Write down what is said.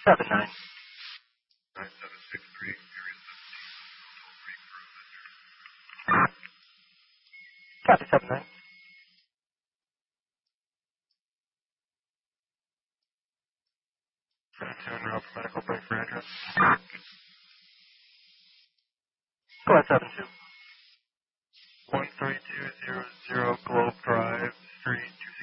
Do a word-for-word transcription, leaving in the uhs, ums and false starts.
seven nine. nine seven six three, area Copy seven nine. seventy-two route for medical break for address. Go ahead, seven two. one three two zero zero Globe Drive, Street two